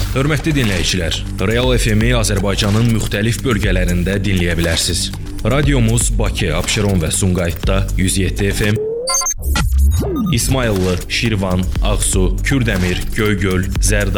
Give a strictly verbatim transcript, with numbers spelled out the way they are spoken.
Hörmətli dinləyicilər, Real F M-i Azərbaycanın müxtəlif bölgələrində dinləyə bilərsiniz. Radiomuz Bakı, Abşeron və Sumqayıtda yüz yeddi F M, İsmayıllı, Şirvan, Ağsu, Kürdəmir, Göygöl, Zərda,